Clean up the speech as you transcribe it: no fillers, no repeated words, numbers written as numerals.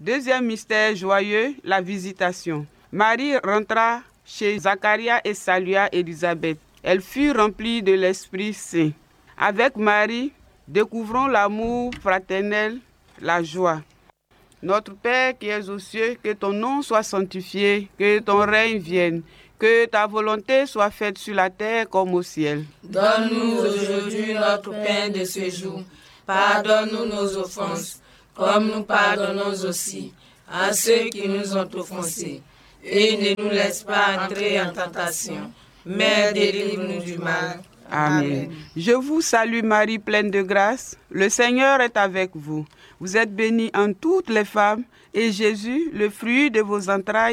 Deuxième mystère joyeux, la visitation. Marie rentra chez Zacharie et salua Élisabeth. Elle fut remplie de l'Esprit Saint. Avec Marie, découvrons l'amour fraternel, la joie. Notre Père qui es aux cieux, que ton nom soit sanctifié, que ton règne vienne, que ta volonté soit faite sur la terre comme au ciel. Donne-nous aujourd'hui notre pain de ce jour. Pardonne-nous nos offenses, comme nous pardonnons aussi à ceux qui nous ont offensés. Et ne nous laisse pas entrer en tentation, mais délivre-nous du mal. Amen. Je vous salue Marie, pleine de grâce. Le Seigneur est avec vous. Vous êtes bénie en toutes les femmes, et Jésus, le fruit de vos entrailles,